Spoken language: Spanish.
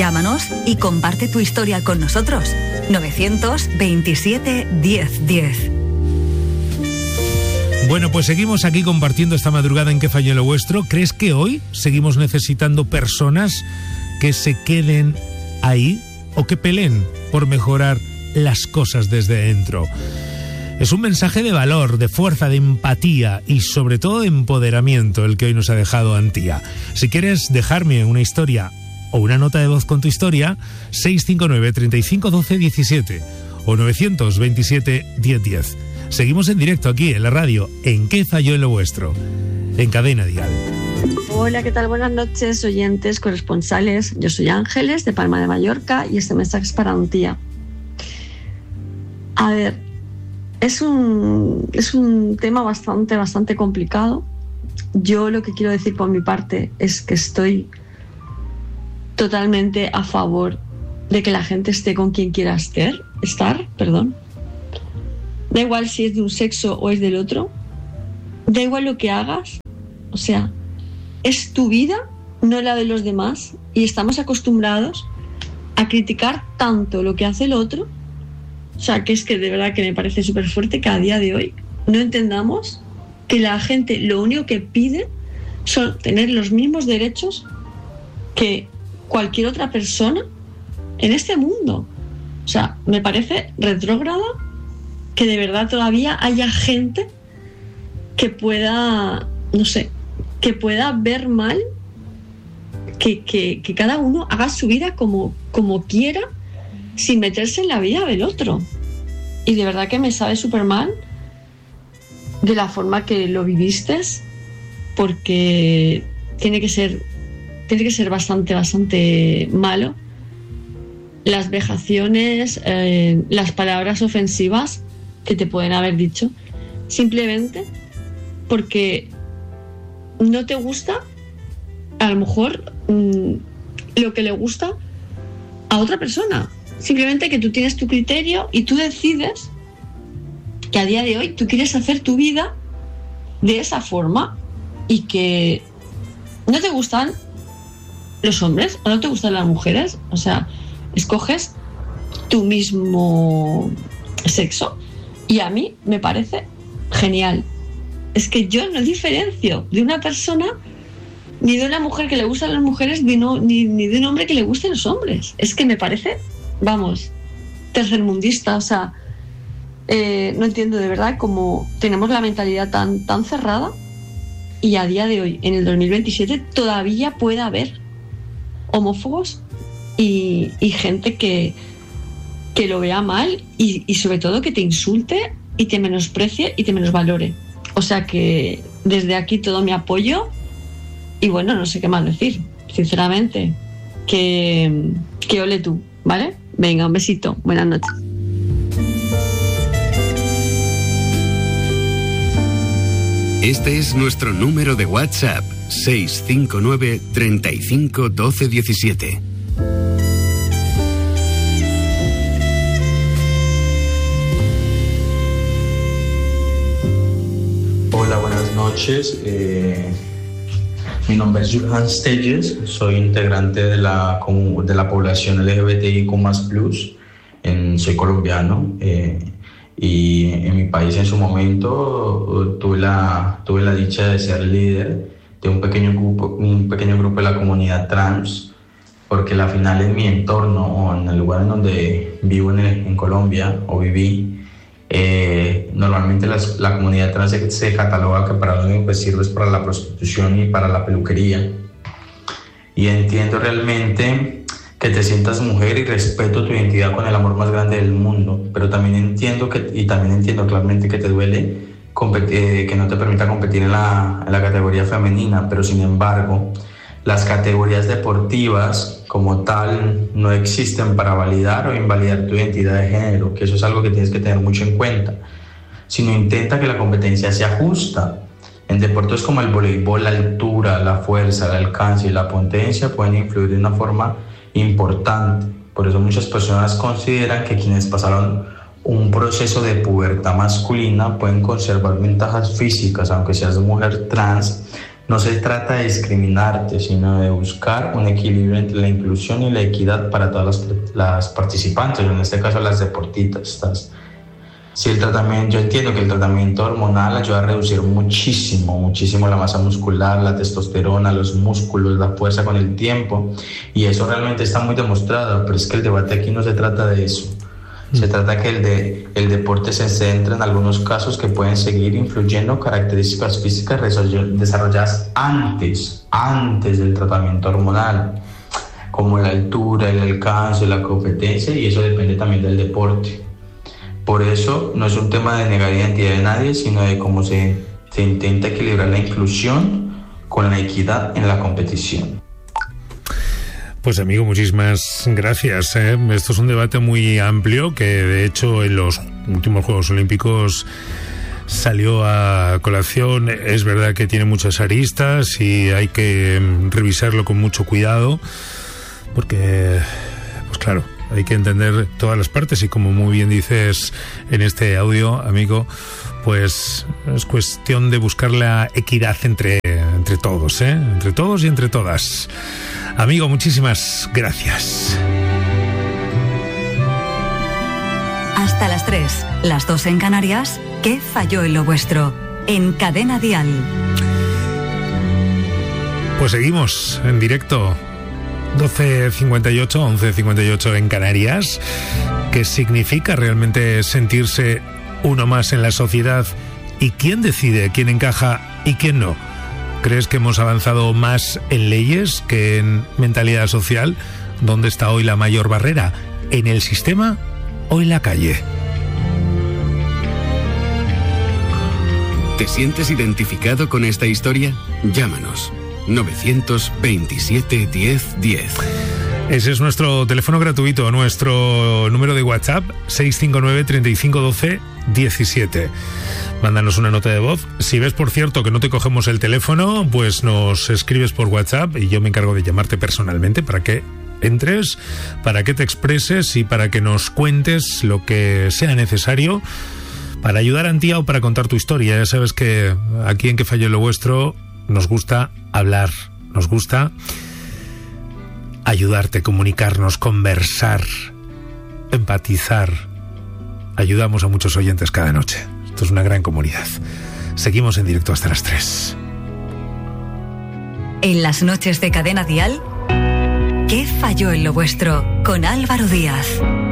Llámanos y comparte tu historia con nosotros. 927 1010. Bueno, pues seguimos aquí compartiendo esta madrugada en ¿Qué falló lo vuestro? ¿Crees que hoy seguimos necesitando personas que se queden ahí o que peleen por mejorar las cosas desde dentro? Es un mensaje de valor, de fuerza, de empatía y sobre todo de empoderamiento el que hoy nos ha dejado Antía. Si quieres dejarme una historia o una nota de voz con tu historia, 659 35 12 17 o 927 1010. Seguimos en directo aquí en la radio, en ¿Qué falló en lo vuestro? En Cadena Dial. Hola, ¿qué tal? Buenas noches, oyentes, corresponsales. Yo soy Ángeles, de Palma de Mallorca, y este mensaje es para Antía. A ver, es un tema bastante complicado. Yo lo que quiero decir por mi parte es que estoy totalmente a favor de que la gente esté con quien quiera estar. Da igual si es de un sexo o es del otro. Da igual lo que hagas. O sea, es tu vida, no la de los demás. Y estamos acostumbrados a criticar tanto lo que hace el otro. O sea, que es que de verdad que me parece súper fuerte que a día de hoy no entendamos que la gente lo único que pide son tener los mismos derechos que cualquier otra persona en este mundo. O sea, me parece retrógrada que de verdad todavía haya gente que pueda, no sé, que pueda ver mal que cada uno haga su vida como quiera, sin meterse en la vida del otro. Y de verdad que me sabe súper mal de la forma que lo viviste, porque tiene que ser bastante malo. Las vejaciones, las palabras ofensivas que te pueden haber dicho, simplemente porque no te gusta a lo mejor lo que le gusta a otra persona. Simplemente que tú tienes tu criterio y tú decides que a día de hoy tú quieres hacer tu vida de esa forma, y que no te gustan los hombres o no te gustan las mujeres. O sea, escoges tu mismo sexo, y a mí me parece genial. Es que yo no diferencio de una persona, ni de una mujer que le gustan las mujeres, ni de un hombre que le gusten los hombres. Es que me parece, vamos, tercermundista. O sea, no entiendo de verdad cómo tenemos la mentalidad tan cerrada, y a día de hoy, en el 2027, todavía puede haber homófobos y gente que lo vea mal, y sobre todo que te insulte y te menosprecie y te menosvalore. O sea que desde aquí todo mi apoyo, y bueno, no sé qué más decir, sinceramente, que ole tú, ¿vale? Venga, un besito, buenas noches. Este es nuestro número de WhatsApp, 659 35 12 17. Hola, buenas noches. Mi nombre es Johan Stelles, soy integrante de la población LGBTIQ++, soy colombiano, y en mi país en su momento tuve la dicha de ser líder de un pequeño grupo de la comunidad trans, porque al final en mi entorno o en el lugar en donde vivo en Colombia o viví, normalmente la comunidad trans se cataloga que para lo único que sirve es para la prostitución y para la peluquería. Y entiendo realmente que te sientas mujer y respeto tu identidad con el amor más grande del mundo, pero también entiendo claramente que te duele que no te permita competir en la categoría femenina, pero sin embargo las categorías deportivas como tal no existen para validar o invalidar tu identidad de género, que eso es algo que tienes que tener mucho en cuenta, sino intenta que la competencia sea justa. En deportes como el voleibol, la altura, la fuerza, el alcance y la potencia pueden influir de una forma importante. Por eso muchas personas consideran que quienes pasaron un proceso de pubertad masculina pueden conservar ventajas físicas, aunque seas mujer trans. No se trata de discriminarte, sino de buscar un equilibrio entre la inclusión y la equidad para todas las participantes, en este caso las deportistas. Si el tratamiento, yo entiendo que el tratamiento hormonal ayuda a reducir muchísimo la masa muscular, la testosterona, los músculos, la fuerza con el tiempo, y eso realmente está muy demostrado, pero es que el debate aquí no se trata de eso. Se trata que el deporte se centra en algunos casos que pueden seguir influyendo características físicas desarrolladas antes del tratamiento hormonal, como la altura, el alcance, la competencia, y eso depende también del deporte. Por eso no es un tema de negar identidad de nadie, sino de cómo se intenta equilibrar la inclusión con la equidad en la competición. Pues amigo, muchísimas gracias. Esto es un debate muy amplio que de hecho en los últimos Juegos Olímpicos salió a colación. Es verdad que tiene muchas aristas y hay que revisarlo con mucho cuidado porque, pues claro, hay que entender todas las partes y como muy bien dices en este audio, amigo, pues es cuestión de buscar la equidad entre todos, entre todos y entre todas. Amigo, muchísimas gracias. Hasta las 3, las 2 en Canarias. ¿Qué falló en lo vuestro? En Cadena Dial. Pues seguimos en directo. 12:58, 11:58 en Canarias. ¿Qué significa realmente sentirse uno más en la sociedad? ¿Y quién decide quién encaja y quién no? ¿Crees que hemos avanzado más en leyes que en mentalidad social? ¿Dónde está hoy la mayor barrera? ¿En el sistema o en la calle? ¿Te sientes identificado con esta historia? Llámanos. 927 10 10. Ese es nuestro teléfono gratuito, nuestro número de WhatsApp 659 35 12 17. Mándanos una nota de voz. Si ves, por cierto, que no te cogemos el teléfono, pues nos escribes por WhatsApp y yo me encargo de llamarte personalmente para que entres, para que te expreses y para que nos cuentes lo que sea necesario para ayudar a ti o para contar tu historia. Ya sabes que aquí en Que Falló Lo Vuestro nos gusta hablar, nos gusta ayudarte, comunicarnos, conversar, empatizar. Ayudamos a muchos oyentes cada noche. Esto es una gran comunidad. Seguimos en directo hasta las 3. En las noches de Cadena Dial, ¿qué falló en lo vuestro? Con Álvaro Díaz.